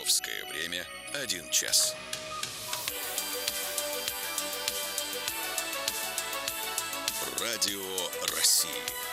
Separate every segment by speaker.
Speaker 1: Московское время 1 час. Радио России.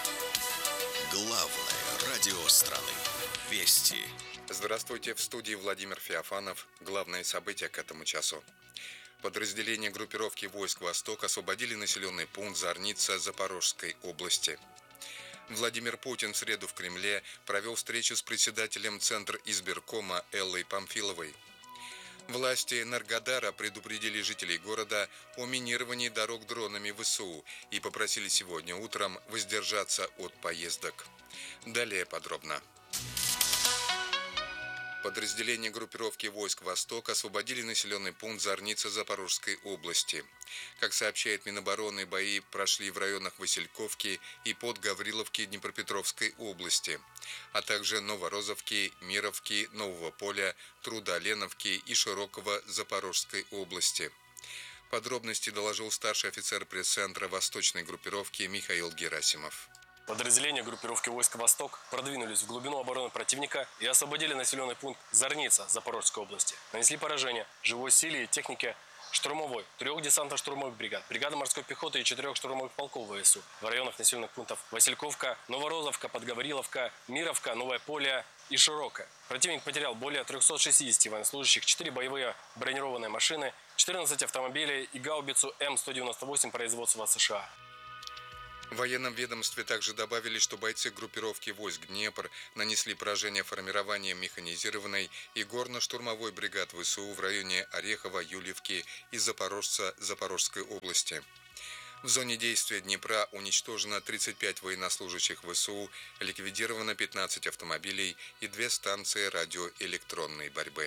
Speaker 1: Главное радио страны. Вести.
Speaker 2: Здравствуйте, в студии Владимир Феофанов. Главные события к этому часу. Подразделения группировки войск «Восток» освободили населенный пункт Зорница Запорожской области. Владимир Путин в среду в Кремле провел встречу с председателем Центра избиркома Эллой Памфиловой. Власти Энергодара предупредили жителей города о минировании дорог дронами ВСУ и попросили сегодня утром воздержаться от поездок. Далее подробно. Подразделения группировки войск «Восток» освободили населенный пункт Зорница Запорожской области. Как сообщает Минобороны, бои прошли в районах Васильковки и под Гавриловки Днепропетровской области, а также Новорозовки, Мировки, Нового Поля, Труда-Леновки и Широкого Запорожской области. Подробности доложил старший офицер пресс-центра восточной группировки Михаил Герасимов.
Speaker 3: Подразделения группировки войск «Восток» продвинулись в глубину обороны противника и освободили населенный пункт Зорница Запорожской области. Нанесли поражение живой силе и технике штурмовой, 3 десантно-штурмовых бригад, бригады морской пехоты и 4 штурмовых полков ВСУ в районах населенных пунктов Васильковка, Новорозовка, Подгавриловка, Мировка, Новое Поле и Широкое. Противник потерял более 360 военнослужащих, 4 боевые бронированные машины, 14 автомобилей и гаубицу М198 производства США.
Speaker 2: В военном ведомстве также добавили, что бойцы группировки войск «Днепр» нанесли поражение формированием механизированной и горно-штурмовой бригад ВСУ в районе Орехова, Юльевки и Запорожца Запорожской области. В зоне действия Днепра уничтожено 35 военнослужащих ВСУ, ликвидировано 15 автомобилей и 2 станции радиоэлектронной борьбы.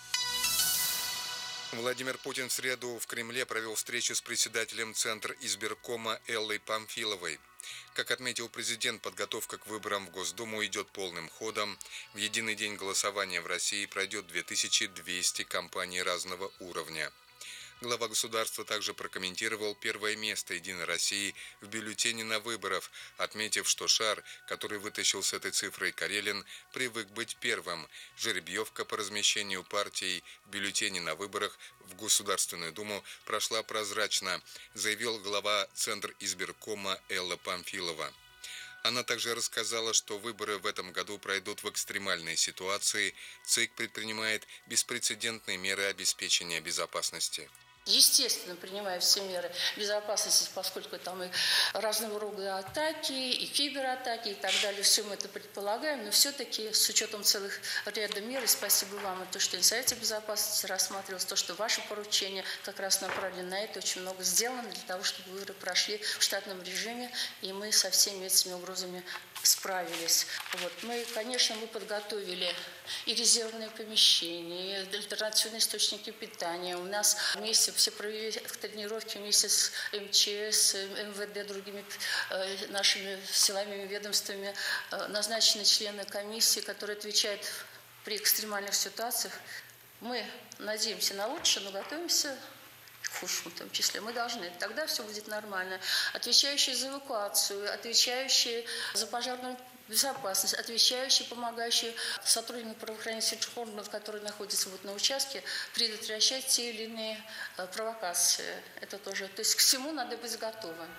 Speaker 2: Владимир Путин в среду в Кремле провел встречу с председателем Центра избиркома Эллой Памфиловой. Как отметил президент, подготовка к выборам в Госдуму идет полным ходом. В единый день голосования в России пройдет 2200 кампаний разного уровня. Глава государства также прокомментировал первое место «Единой России» в бюллетене на выборах, отметив, что шар, который вытащил с этой цифрой Карелин, привык быть первым. Жеребьевка по размещению партий в бюллетене на выборах в Государственную Думу прошла прозрачно, заявил глава Центра избиркома Элла Памфилова. Она также рассказала, что выборы в этом году пройдут в экстремальной ситуации. ЦИК предпринимает беспрецедентные меры обеспечения безопасности.
Speaker 4: Естественно, принимая все меры безопасности, поскольку там и разного рода атаки, и кибератаки, и так далее, все мы это предполагаем, но все-таки с учетом целых ряда мер, и спасибо вам, и то, что и Совете безопасности рассматривалось, то, что ваши поручения как раз направлены на это, очень много сделано для того, чтобы выборы прошли в штатном режиме, и мы со всеми этими угрозами справились. Мы, конечно, подготовили и резервные помещения, и альтернативные источники питания. У нас вместе все провели тренировки вместе с МЧС, МВД, другими нашими силами и ведомствами. Назначены члены комиссии, которые отвечают при экстремальных ситуациях. Мы надеемся на лучшее, но готовимся к худшему в том числе. Мы должны. Тогда все будет нормально. Отвечающие за эвакуацию, отвечающие за пожарную безопасность, отвечающие, помогающие сотрудникам правоохранительных органов, которые находятся на участке, предотвращать те или иные провокации. Это тоже. То есть к всему надо быть готовым.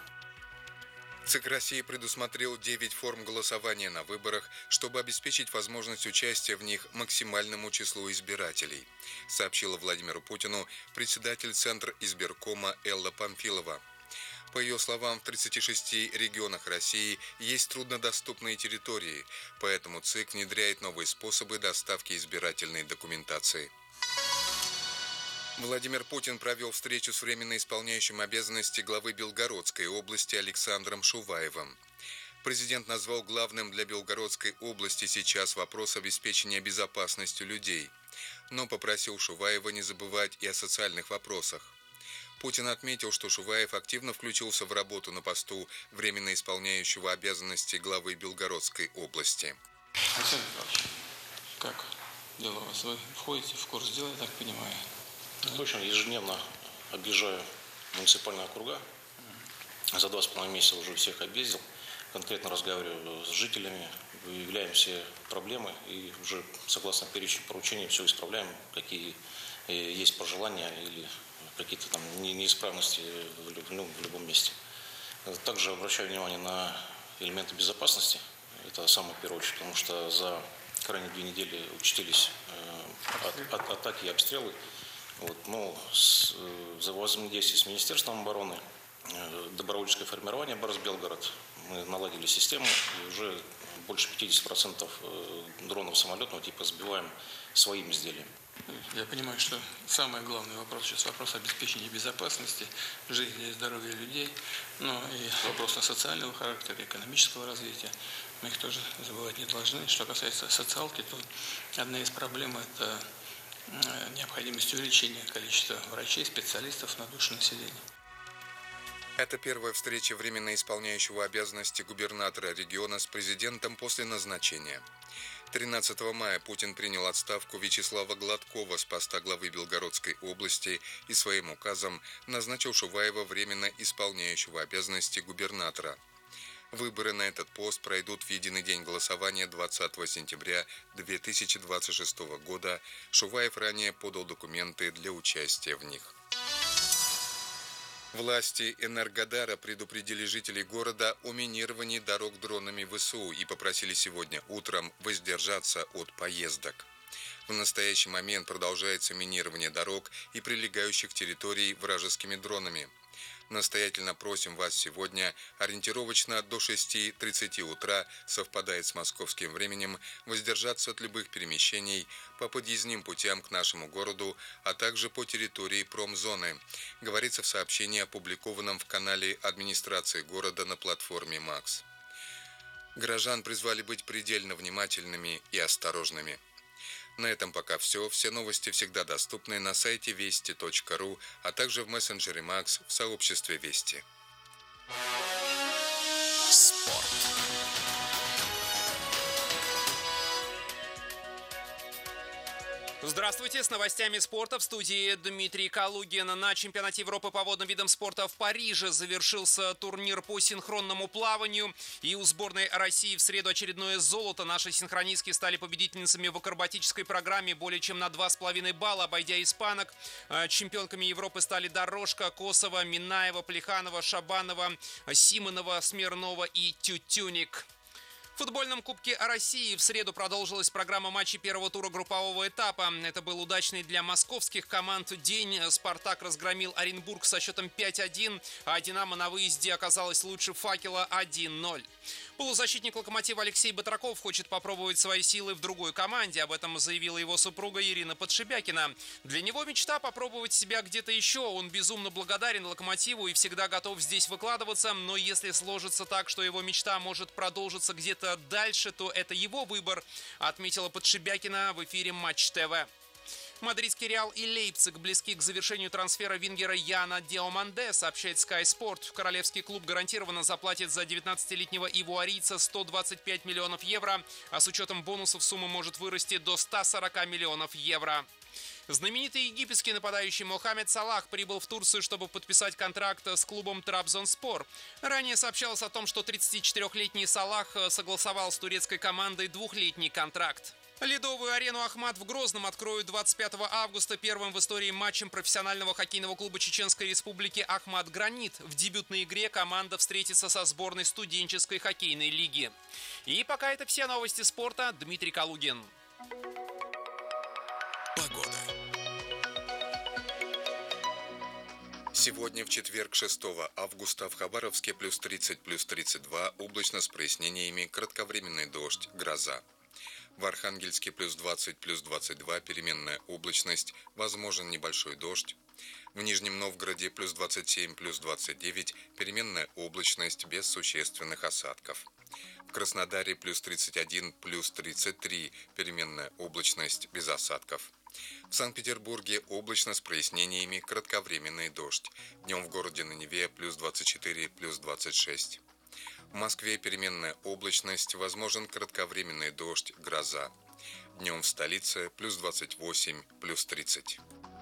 Speaker 2: ЦИК России предусмотрел 9 форм голосования на выборах, чтобы обеспечить возможность участия в них максимальному числу избирателей, сообщила Владимиру Путину председатель Центра избиркома Элла Памфилова. По ее словам, в 36 регионах России есть труднодоступные территории, поэтому ЦИК внедряет новые способы доставки избирательной документации. Владимир Путин провел встречу с временно исполняющим обязанности главы Белгородской области Александром Шуваевым. Президент назвал главным для Белгородской области сейчас вопрос обеспечения безопасности людей, но попросил Шуваева не забывать и о социальных вопросах. Путин отметил, что Шуваев активно включился в работу на посту временно исполняющего обязанности главы Белгородской области.
Speaker 5: Александр Михайлович, как дела у вас? Вы входите в курс дела, я так понимаю?
Speaker 6: Точно, ежедневно объезжаю муниципальные округа. За 2,5 месяца уже всех объездил. Конкретно разговариваю с жителями, выявляем все проблемы и уже согласно перечню поручений все исправляем, какие есть пожелания или какие-то там неисправности в любом месте. Также обращаю внимание на элементы безопасности. Это самое первое, потому что за крайние 2 недели участились атаки и обстрелы. Но за взаимодействие с Министерством обороны, добровольческое формирование Барс-Белгород, мы наладили систему и уже больше 50% дронов самолетного типа сбиваем своим изделием.
Speaker 5: Я понимаю, что самый главный вопрос сейчас вопрос обеспечения безопасности, жизни и здоровья людей, но и вопросы социального характера, экономического развития. Мы их тоже забывать не должны. Что касается социалки, то одна из проблем – это необходимость увеличения количества врачей, специалистов на душу населения.
Speaker 2: Это первая встреча временно исполняющего обязанности губернатора региона с президентом после назначения. 13 мая Путин принял отставку Вячеслава Гладкова с поста главы Белгородской области и своим указом назначил Шуваева временно исполняющего обязанности губернатора. Выборы на этот пост пройдут в единый день голосования 20 сентября 2026 года. Шуваев ранее подал документы для участия в них. Власти Энергодара предупредили жителей города о минировании дорог дронами ВСУ и попросили сегодня утром воздержаться от поездок. В настоящий момент продолжается минирование дорог и прилегающих территорий вражескими дронами. Настоятельно просим вас сегодня ориентировочно до 6:30 утра, совпадает с московским временем, воздержаться от любых перемещений по подъездным путям к нашему городу, а также по территории промзоны, говорится в сообщении, опубликованном в канале администрации города на платформе МАКС. Горожан призвали быть предельно внимательными и осторожными. На этом пока все. Все новости всегда доступны на сайте вести.ру, а также в мессенджере МАКС в сообществе Вести.
Speaker 1: Спорт.
Speaker 7: Здравствуйте, с новостями спорта в студии Дмитрий Калугин. На чемпионате Европы по водным видам спорта в Париже завершился турнир по синхронному плаванию. И у сборной России в среду очередное золото. Наши синхронистки стали победительницами в акробатической программе более чем на 2,5 балла, обойдя испанок. Чемпионками Европы стали Дорожка, Косова, Минаева, Плеханова, Шабанова, Симонова, Смирнова и Тютюник. В футбольном Кубке России в среду продолжилась программа матчей первого тура группового этапа. Это был удачный для московских команд день. «Спартак» разгромил Оренбург со счетом 5-1, а «Динамо» на выезде оказалось лучше «Факела» 1-0. Полузащитник «Локомотива» Алексей Батраков хочет попробовать свои силы в другой команде. Об этом заявила его супруга Ирина Подшибякина. Для него мечта попробовать себя где-то еще. Он безумно благодарен «Локомотиву» и всегда готов здесь выкладываться. Но если сложится так, что его мечта может продолжиться где-то дальше, то это его выбор, отметила Подшибякина в эфире Матч ТВ. Мадридский «Реал» и «Лейпциг» близки к завершению трансфера вингера Яна Диоманде, сообщает Sky Sport. Королевский клуб гарантированно заплатит за 19-летнего ивуарийца 125 миллионов евро, а с учетом бонусов сумма может вырасти до 140 миллионов евро. Знаменитый египетский нападающий Мохаммед Салах прибыл в Турцию, чтобы подписать контракт с клубом Трабзонспор. Ранее сообщалось о том, что 34-летний Салах согласовал с турецкой командой 2-летний контракт. Ледовую арену «Ахмат» в Грозном откроют 25 августа первым в истории матчем профессионального хоккейного клуба Чеченской Республики «Ахмат Гранит». В дебютной игре команда встретится со сборной студенческой хоккейной лиги. И пока это все новости спорта. Дмитрий Калугин.
Speaker 1: Погода.
Speaker 2: Сегодня, в четверг, 6 августа, в Хабаровске плюс 30, плюс 32, облачно с прояснениями, кратковременный дождь, гроза. В Архангельске плюс 20, плюс 22, переменная облачность, возможен небольшой дождь. В Нижнем Новгороде плюс 27, плюс 29, переменная облачность, без существенных осадков. В Краснодаре плюс 31, плюс 33, переменная облачность, без осадков. В Санкт-Петербурге облачно с прояснениями, кратковременный дождь. Днем в городе на Неве плюс 24, плюс 26. В Москве переменная облачность, возможен кратковременный дождь, гроза. Днем в столице плюс 28, плюс 30.